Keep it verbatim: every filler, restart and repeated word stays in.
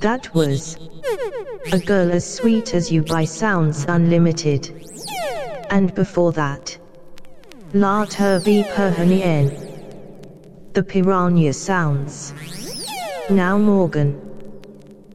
That was A Girl as Sweet as You by Sounds Unlimited. And before that, La Turbi Perhanien, The Piranha Sounds. Now Morgan.